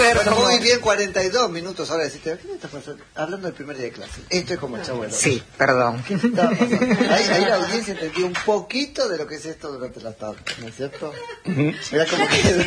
ver Bueno, cómo... muy bien, 42 minutos ahora deciste, ¿qué me estás pasando? Hablando del primer día de clase. Esto es como Chavo del Ocho. Sí, perdón. Ahí la audiencia entendió un poquito de lo que es esto durante la tarde, ¿no es cierto? Era como que